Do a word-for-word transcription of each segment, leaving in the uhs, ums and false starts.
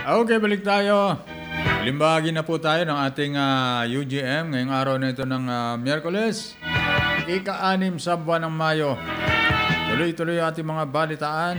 Okay, balik tayo. Limbagi na po tayo ng ating uh, U G M ngayong araw na ito ng uh, Miyerkules, ika-anim sa buwan ng Mayo. Tuloy-tuloy ating mga balitaan.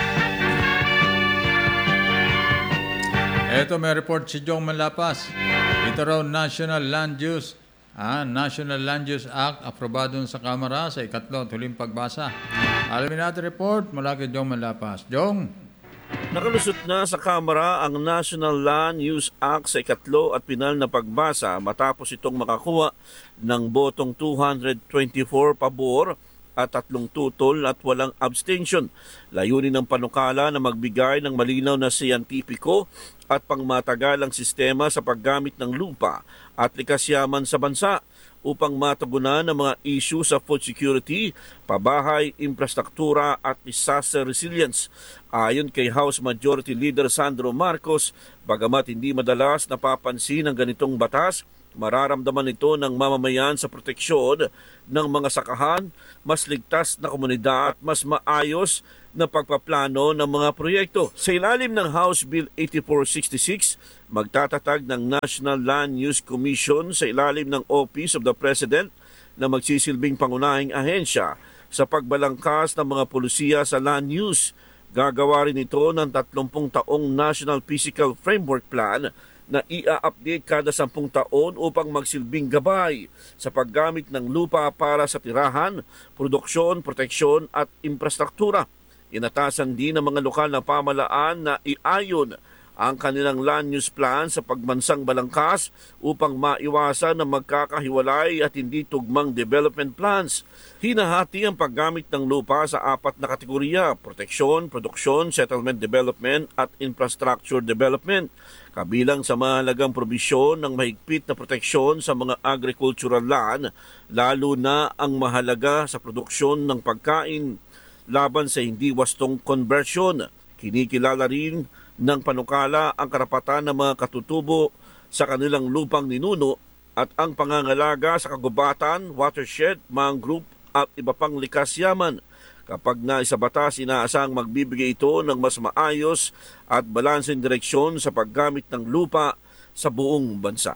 Ito may report si Jong Malapas. Ito raw National Land Use ah, National Land Use Act aprobado sa Kamara sa ikatlo at huling pagbasa. Alamin natin report mula kay Jong Malapas. Jong? Nakalusot na sa Kamara ang National Land Use Act sa ikatlo at pinal na pagbasa matapos itong makakuha ng botong two hundred twenty-four pabor at tatlong tutol at walang abstention. Layunin ng panukala na magbigay ng malinaw na siyentipiko at pangmatagalang sistema sa paggamit ng lupa at likas yaman sa bansa upang matugunan ang mga issue sa food security, pabahay, infrastruktura at disaster resilience. Ayon kay House Majority Leader Sandro Marcos, bagamat hindi madalas napapansin ang ganitong batas, mararamdaman ito ng mamamayan sa proteksyon ng mga sakahan, mas ligtas na komunidad at mas maayos na pagpaplano ng mga proyekto. Sa ilalim ng House Bill eighty-four sixty-six, magtatatag ng National Land Use Commission sa ilalim ng Office of the President na magsisilbing pangunahing ahensya sa pagbalangkas ng mga pulisiya sa land use. Gagawa rin ito ng tatlumpung taong National Physical Framework Plan na i-update kada sampung taon upang magsilbing gabay sa paggamit ng lupa para sa tirahan, produksyon, proteksyon at infrastruktura. Inatasan din ng mga lokal na pamalaan na iayon ang kanilang land use plan sa pagbansang balangkas upang maiwasan na magkakahiwalay at hindi tugmang development plans. Hinahati ang paggamit ng lupa sa apat na kategorya: proteksyon, produksyon, settlement development at infrastructure development. Kabilang sa mahalagang probisyon ng mahigpit na proteksyon sa mga agricultural land, lalo na ang mahalaga sa produksyon ng pagkain laban sa hindi wastong conversion. Kinikilala rin ng panukala ang karapatan ng mga katutubo sa kanilang lupang ninuno at ang pangangalaga sa kagubatan, watershed, mangrove at iba pang likas yaman. Kapag naisabatas, inaasang magbibigay ito ng mas maayos at balanseng direksyon sa paggamit ng lupa sa buong bansa.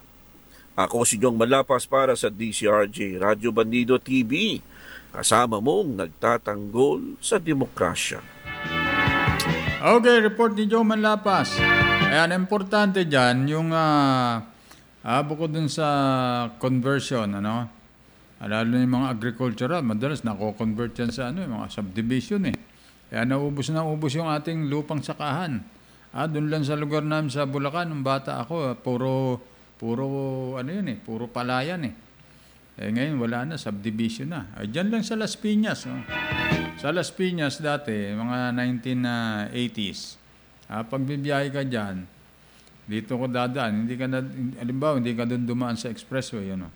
Ako si Jong Malapas para sa D C R J Radio Bandido T V. Kasama mong nagtatanggol sa demokrasya. Okay, report ni Joe Manlapas. Ayan, importante dyan, yung uh, uh, bukod dun sa conversion, ano, lalo na yung mga agricultural, madalas nako-convert yan sa ano, yung mga subdivision eh. Kaya naubos na ubos yung ating lupang sakahan. Ah, dun lang sa lugar namin sa Bulacan, nung bata ako, puro, puro, ano yun eh, puro palayan eh. Eh ngayon wala na, subdivision na. Ay, dyan lang sa Las Piñas, no? Sa Las Piñas dati, mga nineteen eighties, ah, pag bibiyahe ka dyan, dito ko dadaan, hindi ka na, alimbawa, hindi ka doon dumaan sa expressway, ano.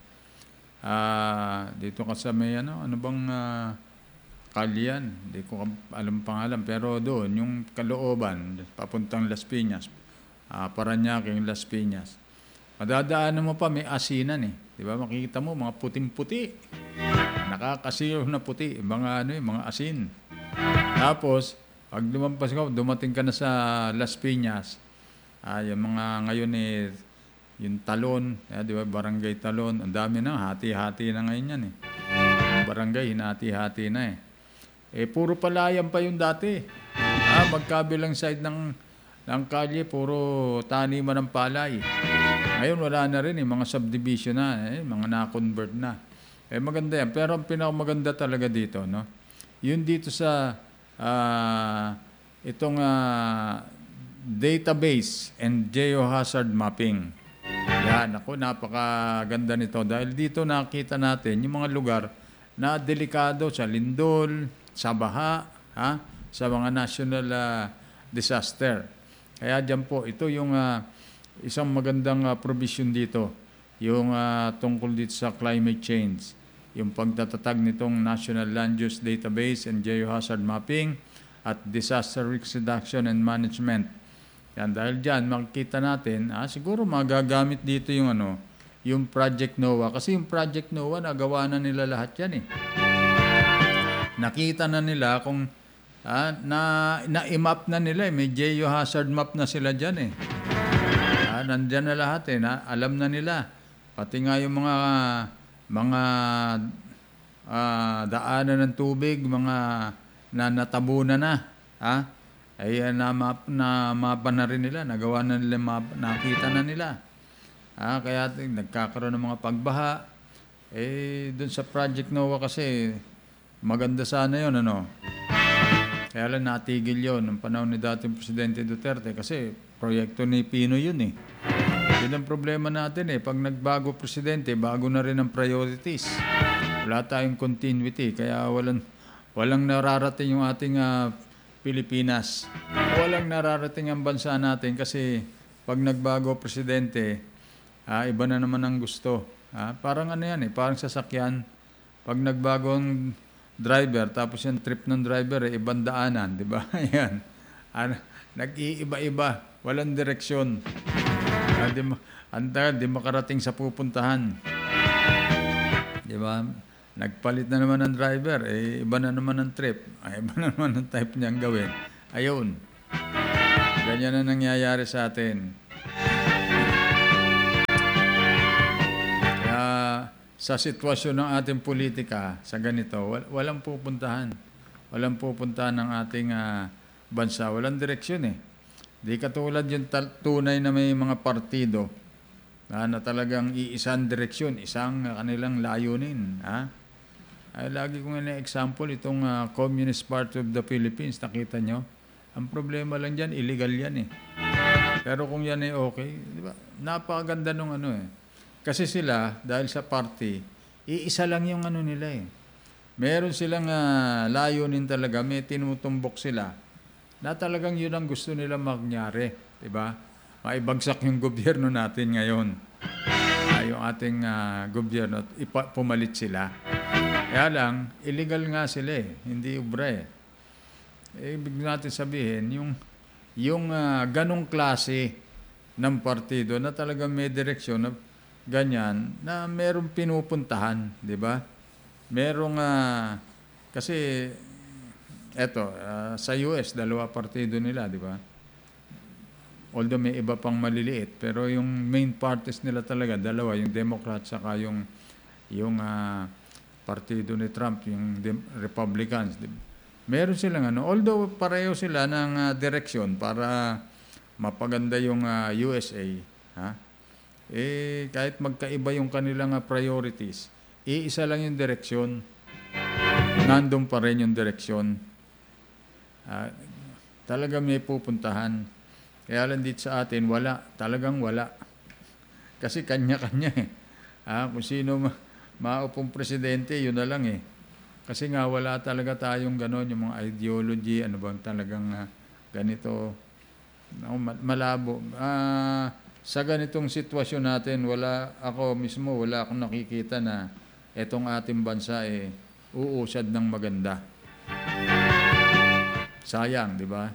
Ah, dito ka sa may, ano, ano bang uh, kalyan, hindi ko alam pangalan, pero doon, yung kalooban, papuntang Las Piñas, ah, Parañaque, Las Piñas, madadaanan mo pa, may asinan eh. Diba, makikita mo, mga puting-puti. Nakakasiyaw na puti, mga ano, mga asin. Tapos, pag lumampas ka, dumating ka na sa Las Piñas, ah, yung mga ngayon eh, yung talon, eh, di ba, barangay talon, ang dami na, hati-hati na ngayon yan eh. Barangay, hinati-hati na eh. Eh, puro palayan pa yung dati. Ah, magkabilang side ng, ng kalye, puro taniman ng palay. Ngayon wala na rin eh, mga subdivision na, eh, mga na-convert na. Eh maganda yan, pero ang pinakamaganda talaga dito, no? Yun dito sa uh, itong uh, database and geohazard mapping. Yan, ako, napakaganda nito dahil dito nakita natin yung mga lugar na delikado sa lindol, sa baha, ha? Sa mga national uh, disaster. Kaya dyan po, ito yung uh, isang magandang uh, provision dito, yung uh, tungkol dito sa climate change, yung pagtatatag nitong National Land Use Database and Geohazard Mapping at Disaster Risk Reduction and Management. Yan, dahil dyan, makikita natin, ah, siguro magagamit dito yung, ano, yung Project NOAA. Kasi yung Project NOAA, nagawa na nila lahat yan eh. Nakita na nila kung Ah, na na-map na nila eh. May geohazard map na sila diyan eh. Ah, nandiyan na lahat eh. Na, alam na nila. Pati nga yung mga mga ah, daanan ng tubig, mga na natabunan na. Ha? Ay ah, na map na mapa na rin nila. Nagawa na nila map, nakita na nila. Ah, kaya t- nagkakaroon ng mga pagbaha. Eh, dun sa Project NOAA kasi, maganda sana yun, ano? Kaya lang natigil yun ng panahon ni dating Presidente Duterte kasi proyekto ni Pino yun eh. Yun ang problema natin eh. Pag nagbago Presidente, bago na rin ang priorities. Wala tayong continuity. Kaya walang, walang nararating yung ating ah, Pilipinas. Walang nararating ang bansa natin kasi pag nagbago Presidente, ah, iba na naman ang gusto. Ah, parang ano yan eh, parang sasakyan. Pag nagbagong driver, tapos yung trip ng driver eh, ibang daanan, di ba? Ayan. Ano, nag-iiba-iba, walang direksyon. Ah, di, ma- anta, di makarating sa pupuntahan. Di ba? Nagpalit na naman ng driver, eh, iba na naman ang trip. Ay, iba na naman ang type niyang gawin. Ayun. Ganyan na nangyayari sa atin. Sa sitwasyon ng ating politika sa ganito, wal- walang pupuntahan. Walang pupuntahan ng ating ah, bansa. Walang direksyon eh. Di katulad yung tal- tunay na may mga partido ah, na talagang iisang direksyon, isang ah, kanilang layunin. Ha? Ay, lagi kong ina-example itong ah, Communist Party of the Philippines. Nakita nyo? Ang problema lang dyan, illegal yan eh. Pero kung yan ay okay, di ba? Napakaganda nung ano eh. Kasi sila, dahil sa party, iisa lang yung ano nila eh. Meron silang uh, layunin talaga, may tinutumbok sila na talagang yun ang gusto nila mangyari. Diba? Maibagsak yung gobyerno natin ngayon. Uh, yung ating uh, gobyerno, ipa- pumalit sila. Kaya lang, illegal nga sila eh. Hindi ubra eh. Eh, ibig natin sabihin, yung, yung uh, ganong klase ng partido na talagang may direksyon na ganyan na merong pinupuntahan, di ba? Merong ah, kasi eto ah, sa U S dalawa partido nila, di ba? Although may iba pang maliliit, pero yung main parties nila talaga dalawa, yung Democrat saka yung yung ah, partido ni Trump, yung Dem- Republicans. Di ba? Meron silang ano, although pareho sila ng ah, direksyon para mapaganda yung ah, U S A, ha? Eh, kahit magkaiba yung kanilang uh, priorities, iisa lang yung direksyon. Nandun pa rin yung direksyon. Uh, talaga may pupuntahan. Kaya lang dito sa atin, wala. Talagang wala. Kasi kanya-kanya eh. Ah, kung sino ma- maupong presidente, yun na lang eh. Kasi nga wala talaga tayong gano'n, yung mga ideology, ano bang talagang uh, ganito. No, malabo. Ah... Uh, Sa ganitong sitwasyon natin, wala ako mismo, wala akong nakikita na etong ating bansa eh uusad ng maganda. Sayang, di ba?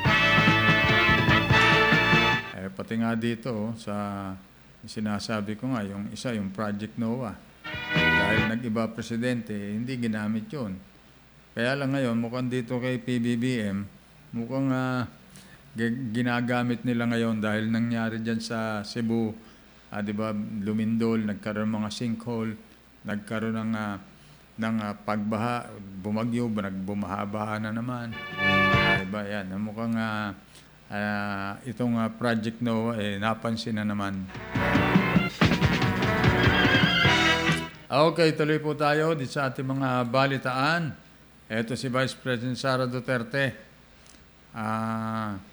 Eh, pati nga dito, sa sinasabi ko nga, yung isa, yung Project NOAA. Dahil nag-iba presidente, hindi ginamit yun. Kaya lang ngayon, mukhang dito kay P B B M, mukhang uh, ginagamit nila ngayon dahil nangyari dyan sa Cebu, ah, di ba, lumindol, nagkaroon ng mga sinkhole, nagkaroon ng, uh, ng uh, pagbaha, bumagyo, nagbumaha-baha na naman. Ah, di ba, yan, mukhang uh, uh, itong uh, Project NOAA, eh, napansin na naman. Okay, tuloy po tayo dito sa ating mga balitaan. Ito si Vice President Sara Duterte. Ah... Uh,